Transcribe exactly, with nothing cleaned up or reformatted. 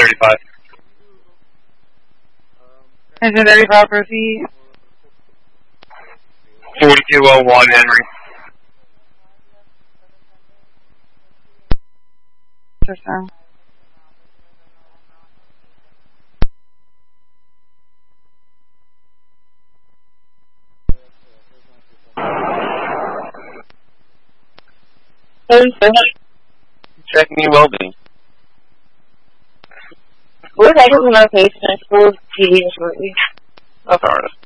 thirty-five. Engine thirty-five, proceed. forty-two oh one, Henry. System. Check me well-being. We're taking some location in school T V shortly. Authority.